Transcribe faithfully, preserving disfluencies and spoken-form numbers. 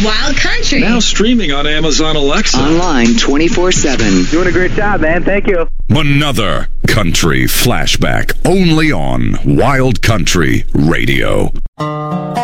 Wild Country. Now streaming on Amazon Alexa. Online twenty-four seven. Doing a great job, man. Thank you. Another country flashback only on Wild Country Radio.